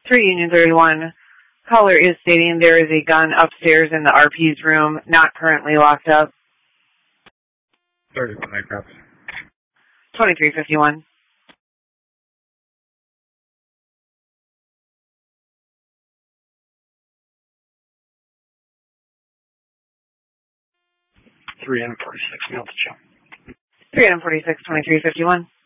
3 Union 31. Caller is stating there is a gun upstairs in the RP's room, not currently locked up. 31 night cops. 2351. Three and 46, Milton. 346, 2351.